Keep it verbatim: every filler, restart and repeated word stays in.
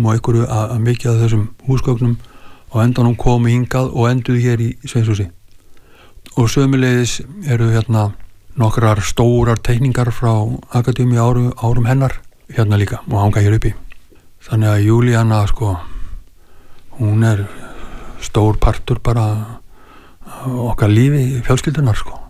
og einhverju að, að mikið af þessum húsgögnum á endanum komu hingað og enduðu hér í Sveinshúsi. Og sömuleiðis eru hérna nokkrar stórar teikningar frá akademíu árum, árum hennar hérna líka og hanga hér uppi. Þannig að Júlíana sko, hún er stór partur bara okkar lífi fjölskyldunar sko.